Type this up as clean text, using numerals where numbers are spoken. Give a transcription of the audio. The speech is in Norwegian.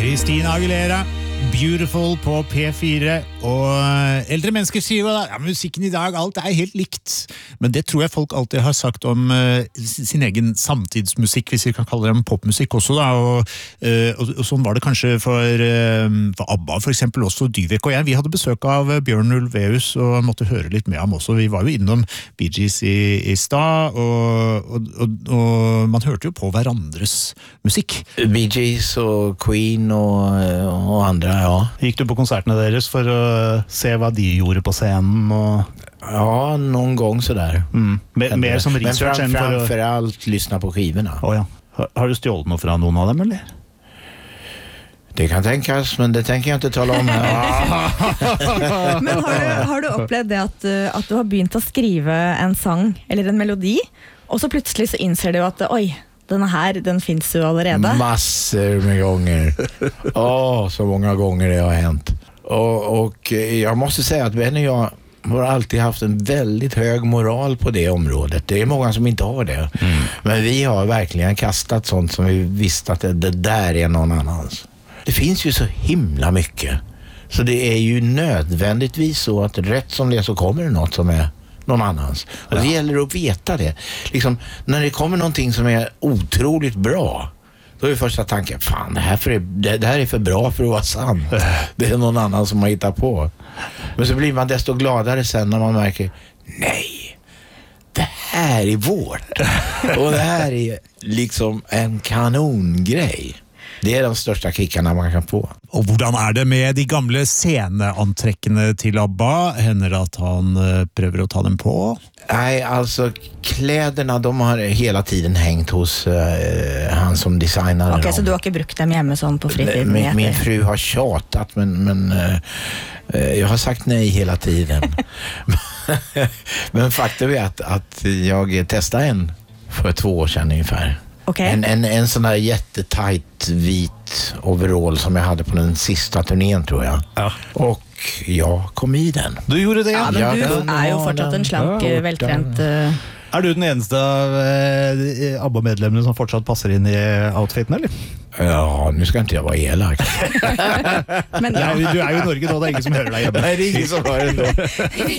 Christina Aguilera, Beautiful på P4, og eldre mennesker sier jo ja, musikken I dag, alt helt likt, men det tror jeg folk alltid har sagt om sin egen samtidsmusikk, hvis vi kan kalle det popmusikk også da, og sånn var det kanskje for ABBA for eksempel også, Dyvek og jeg, vi hadde besøk av Bjørn Ulvaeus og måtte høre litt med ham også, vi var jo innom Bee Gees I stad, og man hørte jo på hverandres musikk. Bee Gees og Queen og andre, ja. Gikk du på konsertene deres for å se hva de gjorde på scenen? Ja, någon gång sådär. Mer som research men framförallt lyssna på skivorna. Ja. Har du stjålet noe fra noen av dem, eller? Det kan tänkas, men det tänker jag inte tala om här. Men har du opplevd det at du har begynt å skrive en sang, eller en melodi, og så plutselig så innser du at, oi, den finns ju allerede. Massor med gånger. Så många gånger det har hänt. Och jag måste säga att Benny och jag har alltid haft en väldigt hög moral på det området. Det är många som inte har det. Men vi har verkligen kastat sånt som vi visste att det där är någon annans. Det finns ju så himla mycket. Så det är ju nödvändigtvis så att rätt som det så kommer det något som är någon annans. Och det gäller att veta det. Liksom, när det kommer någonting som är otroligt bra, då är första tanken, fan, det här är för bra för att vara sant. Det är någon annan som har hittat på. Men så blir man desto gladare sen när man märker, nej, det här är vårt. Och det här är liksom en kanongrej. Det är de största kickarna man kan få. Og hvordan det med de gamle sceneantrekkene til ABBA? Hender det at han prøver å ta dem på? Nej, alltså kläderna, de har hela tiden hängt hos han som designade dem. Så du har inte brukt dem hemma sån på fritiden? Min fru har tjatat, men jag har sagt nej hela tiden. Men faktum är att jag testade en för 2 år sedan ungefär. Okay. En sån där jättetajt vit overall som jag hade på den sista turnén, tror jag. Ja. Och jag kom I den. Du gjorde det? Ja, men du jo fortsatt en slank, veltrent... Du den eneste av ABBA-medlemmene som fortsatt passer inn I outfiten, eller? Ja, nu ska inte jag vara elak. Men, du jo I Norge då, det ingen som hører deg hjemme. Nej, det ingen som hører det då.